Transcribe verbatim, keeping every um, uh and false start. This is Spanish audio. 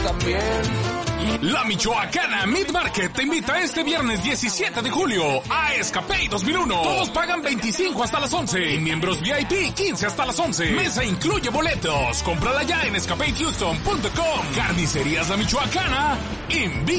también. La Michoacana Meat Market te invita este viernes diecisiete de julio a Escapade dos mil uno. Todos pagan veinticinco hasta las once. Y miembros V I P quince hasta las once. Mesa incluye boletos. Cómprala ya en escapade houston punto com. Carnicerías La Michoacana invita.